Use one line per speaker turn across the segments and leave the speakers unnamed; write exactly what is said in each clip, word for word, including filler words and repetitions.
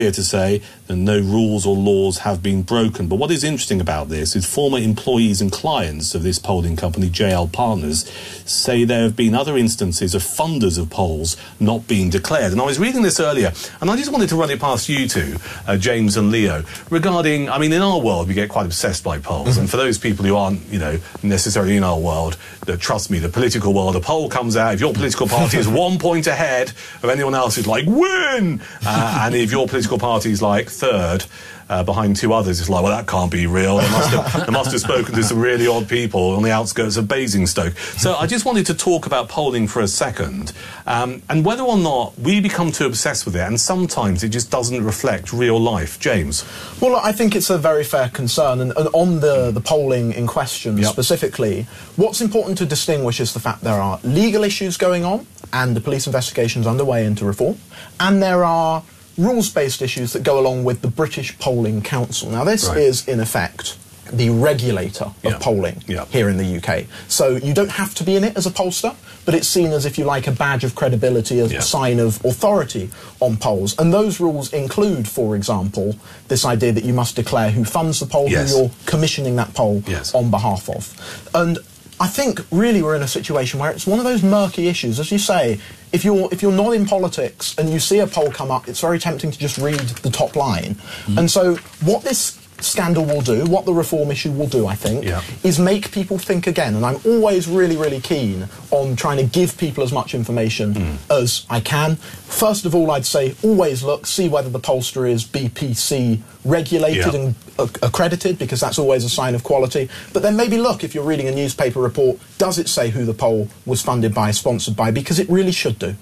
here to say that no rules or laws have been broken. But what is interesting about this is former employees and clients of this polling company, J L Partners, say there have been other instances of funders of polls not being declared. And I was reading this earlier, and I just wanted to run it past you two, uh, James and Leo, regarding, I mean, in our world, we get quite obsessed by polls. Mm-hmm. And for those people who aren't, you know, necessarily in our world, that trust me, the political world, a poll comes out, if your political party is one point ahead of anyone else, it's like, win! Uh, and if your political party's like third uh, behind two others, it's like, well, that can't be real. They must have, they must have spoken to some really odd people on the outskirts of Basingstoke. So I just wanted to talk about polling for a second, um, and whether or not we become too obsessed with it, and sometimes it just doesn't reflect real life. James?
Well, I think it's a very fair concern, and, and on the, the polling in question
yep.
specifically, what's important to distinguish is the fact there are legal issues going on, and the police investigation's underway into reform, and there are rules-based issues that go along with the British Polling Council. Now, this
right.
is, in effect, the regulator of
yeah.
polling
yeah.
here in the U K. So you don't have to be in it as a pollster, but it's seen as, if you like, a badge of credibility, as
yeah.
a sign of authority on polls. And those rules include, for example, this idea that you must declare who funds the poll,
yes.
who you're commissioning that poll
yes.
on behalf of. And I think really we're in a situation where it's one of those murky issues. As you say, if you're if you're not in politics and you see a poll come up, it's very tempting to just read the top line. Mm. And so what this scandal will do, what the reform issue will do, I think,
yeah.
is make people think again. And I'm always really, really keen on trying to give people as much information mm. as I can. First of all, I'd say always look, see whether the pollster is B P C regulated
yeah.
and uh, accredited, because that's always a sign of quality. But then maybe look, if you're reading a newspaper report, does it say who the poll was funded by, sponsored by? Because it really should do.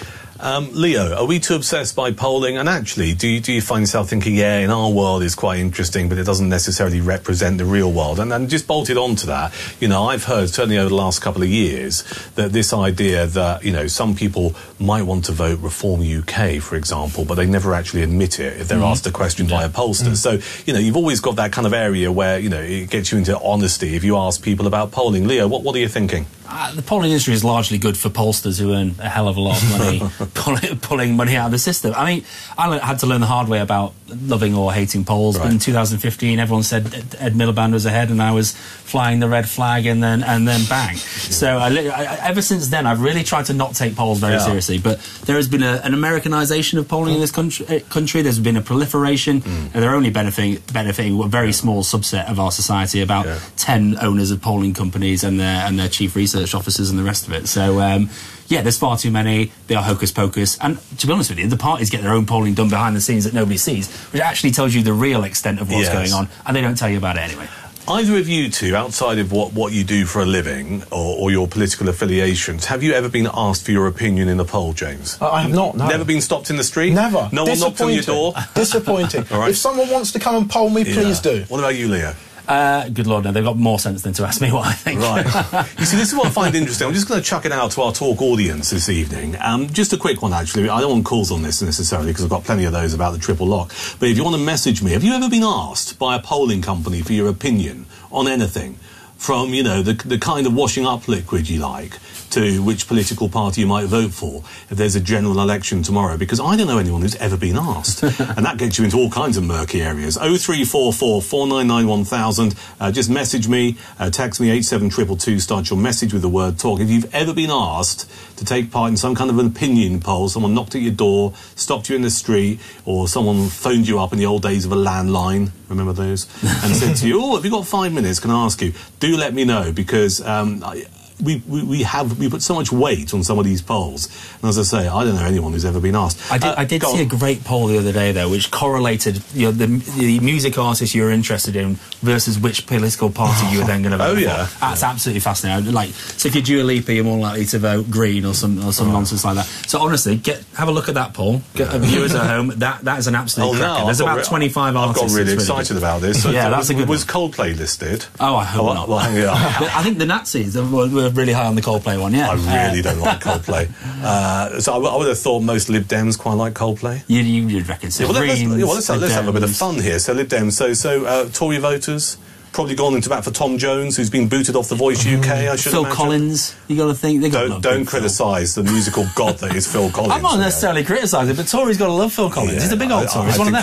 Um, Leo, are we too obsessed by polling? And actually, do you, do you find yourself thinking, yeah, in our world it's quite interesting, but it doesn't necessarily represent the real world? And then just bolted on to that, you know, I've heard, certainly over the last couple of years, that this idea that, you know, some people might want to vote Reform U K, for example, but they never actually admit it if they're mm-hmm. asked a question yeah. by a pollster. Mm-hmm. So, you know, you've always got that kind of area where, you know, it gets you into honesty if you ask people about polling. Leo, what, what are you thinking?
Uh, the polling industry is largely good for pollsters who earn a hell of a lot of money pull, pulling money out of the system. I mean, I had to learn the hard way about loving or hating polls. Right. But in two thousand fifteen, everyone said Ed, Ed Miliband was ahead, and I was flying the red flag, and then and then bang. So I, I, ever since then, I've really tried to not take polls very yeah. seriously. But there has been a, an Americanization of polling mm. in this country, country. There's been a proliferation, mm. and they're only benefiting benefiting a very small subset of our society. About yeah. ten owners of polling companies and their and their chief research officers and the rest of it. So, um, yeah, there's far too many. They are hocus pocus. And to be honest with you, the parties get their own polling done behind the scenes that nobody sees, which actually tells you the real extent of what's yes. going on, and they don't tell you about it anyway.
Either of you two, outside of what, what you do for a living or, or your political affiliations, have you ever been asked for your opinion in a poll, James?
Uh, I have not, no.
Never been stopped in the street?
Never.
No one knocked on your door?
Disappointing.
All right.
If someone wants to come and poll me,
yeah.
please do.
What about you, Leo?
Uh, good Lord, no, they've got more sense than to ask me what I think.
Right. You see, this is what I find interesting. I'm just going to chuck it out to our talk audience this evening. Um, just a quick one, actually. I don't want calls on this necessarily, because I've got plenty of those about the triple lock. But if you want to message me, have you ever been asked by a polling company for your opinion on anything? From, you know, the, the kind of washing up liquid you like, to which political party you might vote for if there's a general election tomorrow, because I don't know anyone who's ever been asked. And that gets you into all kinds of murky areas. oh three four four, four nine nine, one thousand. Uh, just message me, uh, text me eight seven two two, start your message with the word talk. If you've ever been asked to take part in some kind of an opinion poll, someone knocked at your door, stopped you in the street, or someone phoned you up in the old days of a landline, remember those, and said to you, oh, have you got five minutes, can I ask you? Do let me know, because um, I, We, we, we have we put so much weight on some of these polls, and as I say, I don't know anyone who's ever been asked.
I did, uh, I did see on. a great poll the other day, though, which correlated, you know, the, the music artist you're interested in versus which political party you were then going to vote
oh, yeah.
for. That's yeah. absolutely fascinating. Like, so if you're Dua Lipa, you're more likely to vote Green or some or some oh. nonsense like that. So honestly, get have a look at that poll. Get yeah. viewers at home. That that is an absolute. Oh, cracker. No, There's about twenty-five
I've
artists.
I've got really excited really about this. So
yeah, that's
was,
a good.
Was
one.
Coldplay listed?
Oh, I hope
oh,
not.
Well, yeah.
I think the Nazis were, were really high on the Coldplay. One, yeah.
I really uh, don't like Coldplay. Uh, so I, I would have thought most Lib Dems quite like Coldplay.
You, you, you'd reckon so.
Yeah, well, let's,
Greens,
yeah, well, let's, let's have a bit of fun here. So Lib Dems, so, so uh, Tory voters, probably gone into bat for Tom Jones, who's been booted off The Voice U K, I should
Phil
imagine.
Collins, you got to think. They got
Don't,
love
don't
big Phil.
criticise the musical god that is Phil Collins.
I'm not necessarily criticising, but Tories got to love Phil Collins.
Yeah,
He's a big old
I-
Tory.
I
He's one of
think
them.